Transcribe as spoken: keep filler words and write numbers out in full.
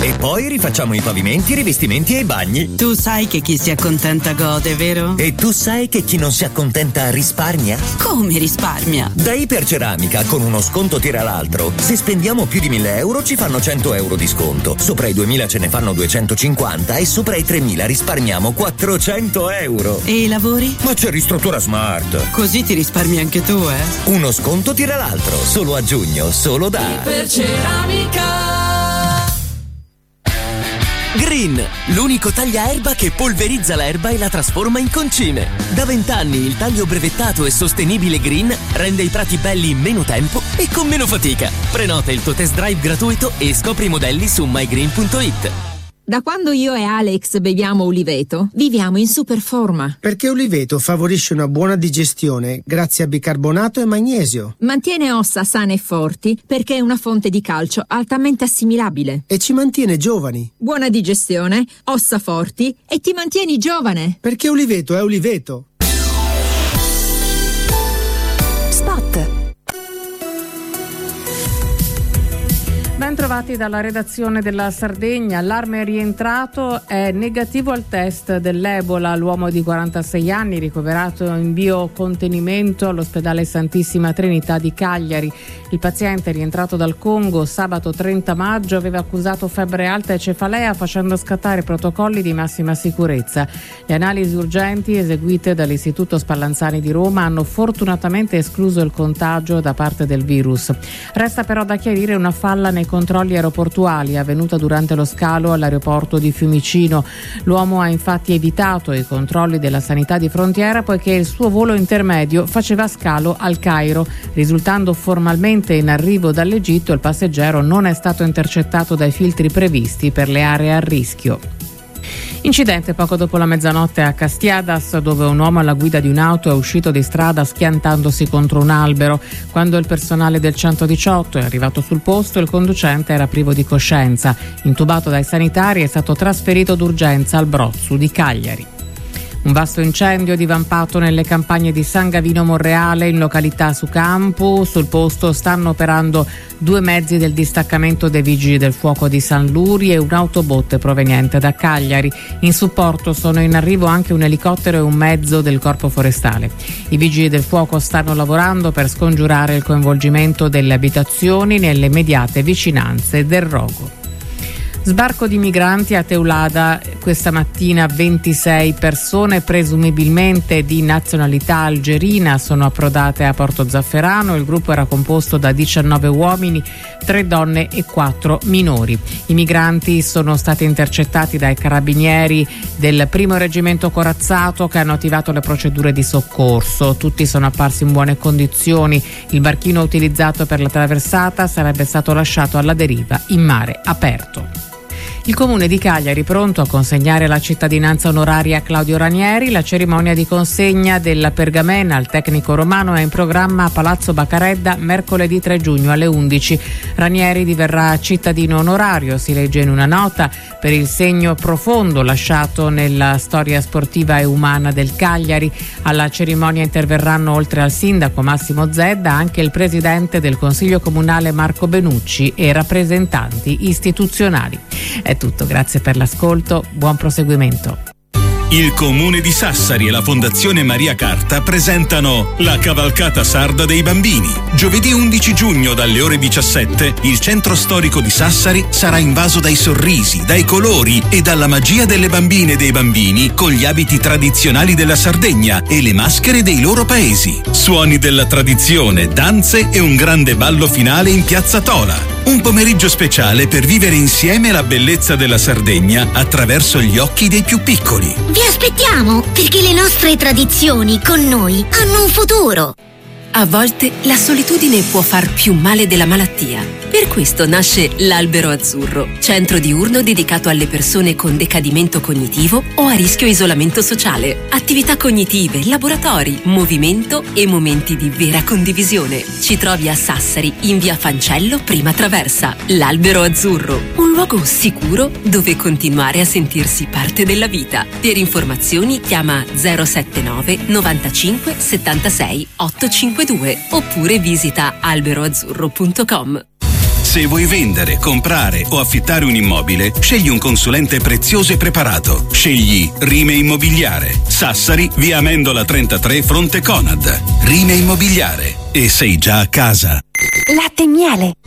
E poi rifacciamo i pavimenti, i rivestimenti e i bagni. Tu sai che chi si accontenta gode, vero? E tu sai che chi non si accontenta risparmia? Come risparmia? Da Iperceramica, con uno sconto tira l'altro. Se spendiamo più di mille euro ci fanno cento euro di sconto. Sopra i duemila ce ne fanno duecentocinquanta e sopra i tremila risparmiamo quattrocento euro. E i lavori? Ma c'è Ristruttura Smart. Così ti risparmi anche tu, eh? Uno sconto tira l'altro. Solo a giugno, solo da Iperceramica. Green, l'unico tagliaerba che polverizza l'erba e la trasforma in concime. Da vent'anni il taglio brevettato e sostenibile Green rende i prati belli in meno tempo e con meno fatica. Prenota il tuo test drive gratuito e scopri i modelli su my green punto it. Da quando io e Alex beviamo Uliveto, viviamo in super forma. Perché Uliveto favorisce una buona digestione grazie a bicarbonato e magnesio. Mantiene ossa sane e forti perché è una fonte di calcio altamente assimilabile. E ci mantiene giovani. Buona digestione, ossa forti e ti mantieni giovane. Perché Uliveto è Uliveto. Spot. Ben trovati dalla redazione della Sardegna. Allarme è rientrato, è negativo al test dell'Ebola l'uomo di quarantasei anni ricoverato in biocontenimento all'ospedale Santissima Trinità di Cagliari. Il paziente, rientrato dal Congo sabato trenta maggio, aveva accusato febbre alta e cefalea, facendo scattare protocolli di massima sicurezza. Le analisi urgenti eseguite dall'Istituto Spallanzani di Roma hanno fortunatamente escluso il contagio da parte del virus. Resta però da chiarire una falla nei controlli aeroportuali avvenuta durante lo scalo all'aeroporto di Fiumicino. L'uomo ha infatti evitato i controlli della sanità di frontiera poiché il suo volo intermedio faceva scalo al Cairo. Risultando formalmente in arrivo dall'Egitto, il passeggero non è stato intercettato dai filtri previsti per le aree a rischio. Incidente poco dopo la mezzanotte a Castiadas, dove un uomo alla guida di un'auto è uscito di strada schiantandosi contro un albero. Quando il personale del centodiciotto è arrivato sul posto, il conducente era privo di coscienza. Intubato dai sanitari, è stato trasferito d'urgenza al Brozzu di Cagliari. Un vasto incendio divampato nelle campagne di San Gavino Monreale, in località Sucampu. Sul posto stanno operando due mezzi del distaccamento dei Vigili del Fuoco di San Luri e un'autobotte proveniente da Cagliari. In supporto sono in arrivo anche un elicottero e un mezzo del Corpo Forestale. I Vigili del Fuoco stanno lavorando per scongiurare il coinvolgimento delle abitazioni nelle immediate vicinanze del rogo. Sbarco di migranti a Teulada questa mattina. ventisei persone presumibilmente di nazionalità algerina sono approdate a Porto Zafferano. Il gruppo era composto da diciannove uomini, tre donne e quattro minori. I migranti sono stati intercettati dai carabinieri del primo reggimento corazzato, che hanno attivato le procedure di soccorso. Tutti sono apparsi in buone condizioni. Il barchino utilizzato per la traversata sarebbe stato lasciato alla deriva in mare aperto. Il Comune di Cagliari pronto a consegnare la cittadinanza onoraria a Claudio Ranieri. La cerimonia di consegna della pergamena al tecnico romano è in programma a Palazzo Baccaredda mercoledì tre giugno alle undici. Ranieri diverrà cittadino onorario, si legge in una nota, per il segno profondo lasciato nella storia sportiva e umana del Cagliari. Alla cerimonia interverranno, oltre al sindaco Massimo Zedda, anche il presidente del Consiglio Comunale Marco Benucci e rappresentanti istituzionali. È tutto, grazie per l'ascolto, buon proseguimento. Il Comune di Sassari e la Fondazione Maria Carta presentano la Cavalcata Sarda dei Bambini. Giovedì undici giugno dalle ore diciassette il centro storico di Sassari sarà invaso dai sorrisi, dai colori e dalla magia delle bambine e dei bambini con gli abiti tradizionali della Sardegna e le maschere dei loro paesi. Suoni della tradizione, danze e un grande ballo finale in Piazza Tola. Un pomeriggio speciale per vivere insieme la bellezza della Sardegna attraverso gli occhi dei più piccoli. Vi aspettiamo, perché le nostre tradizioni con noi hanno un futuro. A volte la solitudine può far più male della malattia. Per questo nasce l'Albero Azzurro, centro diurno dedicato alle persone con decadimento cognitivo o a rischio isolamento sociale. Attività cognitive, laboratori, movimento e momenti di vera condivisione. Ci trovi a Sassari, in via Fancello, prima traversa. L'Albero Azzurro, un luogo sicuro dove continuare a sentirsi parte della vita. Per informazioni chiama zero sette nove novantacinque settantasei ottocentocinquantadue oppure visita albero azzurro punto com. Se vuoi vendere, comprare o affittare un immobile, scegli un consulente prezioso e preparato. Scegli Rime Immobiliare. Sassari, via Amendola trentatré, fronte Conad. Rime Immobiliare. E sei già a casa. Latte e miele.